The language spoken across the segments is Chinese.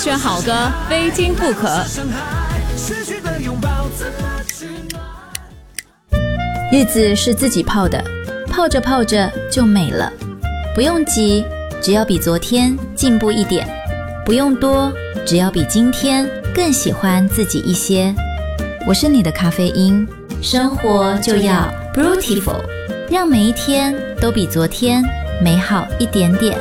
选好歌，非听不可。 日子是自己泡的，泡着泡着就美了。不用急，只要比昨天进步一点；不用多，只要比今天更喜欢自己一些。我是你的咖啡因，生活就要 Brutiful， 让每一天都比昨天美好一点点。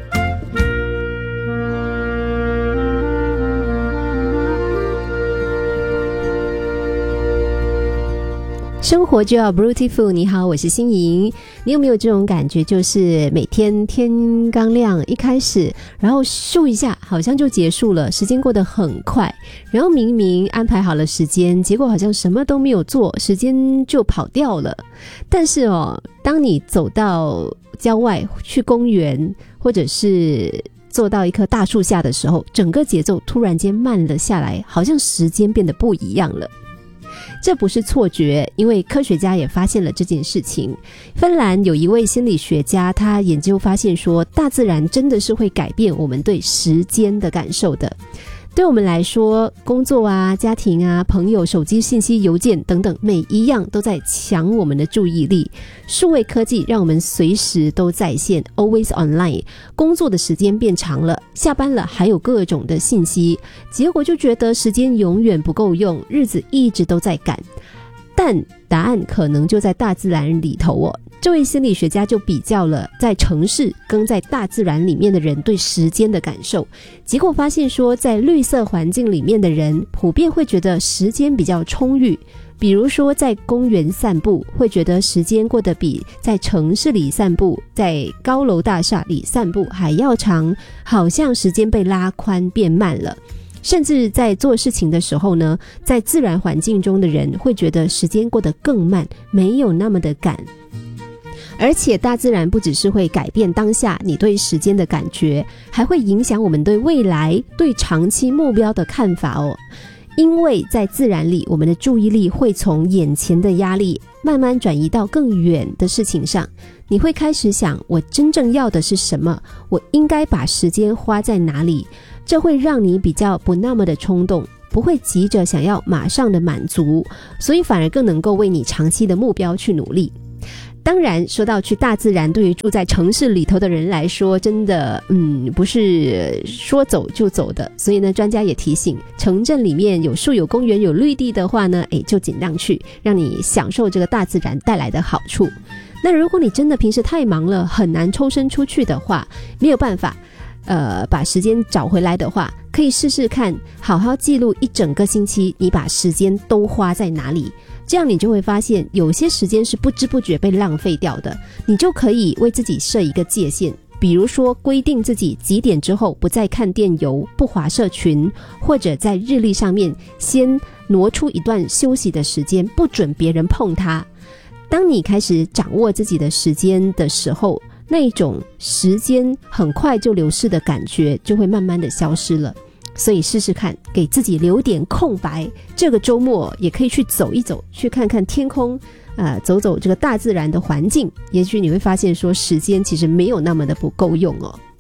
生活就要 Brutiful。 你好，我是欣莹。你有没有这种感觉，就是每天天刚亮一开始，然后咻一下好像就结束了，时间过得很快，然后明明安排好了时间，结果好像什么都没有做，时间就跑掉了。但是当你走到郊外去公园，或者是坐到一棵大树下的时候，整个节奏突然间慢了下来，好像时间变得不一样了。这不是错觉，因为科学家也发现了这件事情。芬兰有一位心理学家，他研究发现说，大自然真的是会改变我们对时间的感受的。对我们来说，工作啊、家庭啊、朋友、手机信息、邮件等等，每一样都在抢我们的注意力。数位科技让我们随时都在线 always online， 工作的时间变长了，下班了还有各种的信息，结果就觉得时间永远不够用，日子一直都在赶。但答案可能就在大自然里头这位心理学家就比较了在城市跟在大自然里面的人对时间的感受，结果发现说，在绿色环境里面的人普遍会觉得时间比较充裕。比如说在公园散步，会觉得时间过得比在城市里散步，在高楼大厦里散步还要长，好像时间被拉宽变慢了。甚至在做事情的时候呢，在自然环境中的人会觉得时间过得更慢，没有那么的赶。而且大自然不只是会改变当下你对时间的感觉，还会影响我们对未来、对长期目标的看法因为在自然里，我们的注意力会从眼前的压力慢慢转移到更远的事情上。你会开始想，我真正要的是什么？我应该把时间花在哪里？这会让你比较不那么的冲动，不会急着想要马上的满足，所以反而更能够为你长期的目标去努力。当然说到去大自然，对于住在城市里头的人来说，真的不是说走就走的。所以呢，专家也提醒，城镇里面有树有公园有绿地的话呢，就尽量去，让你享受这个大自然带来的好处。那如果你真的平时太忙了，很难抽身出去的话，没有办法把时间找回来的话，可以试试看好好记录一整个星期你把时间都花在哪里。这样你就会发现，有些时间是不知不觉被浪费掉的。你就可以为自己设一个界限，比如说规定自己几点之后不再看电邮，不滑社群，或者在日历上面先挪出一段休息的时间，不准别人碰它。当你开始掌握自己的时间的时候，那一种时间很快就流逝的感觉就会慢慢的消失了。所以试试看，给自己留点空白。这个周末也可以去走一走，去看看天空，走走这个大自然的环境，也许你会发现说，时间其实没有那么的不够用